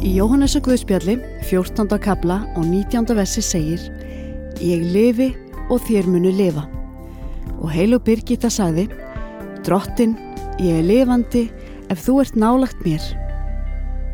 Í Jóhannesar Guðspjalli, 14. kafla og 19. versi segir: Ég lifi og þér munu lifa. Og heilög Birgitta sagði: Drottinn, ég er lifandi ef þú ert nálagt mér.